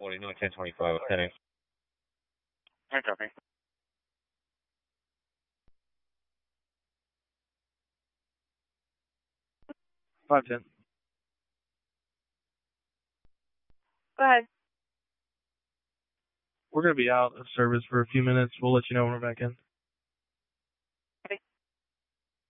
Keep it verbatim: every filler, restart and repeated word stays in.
forty, no, ten twenty-five, ten. Hi, copy. five ten. Go ahead. We're going to be out of service for a few minutes. We'll let you know when we're back in.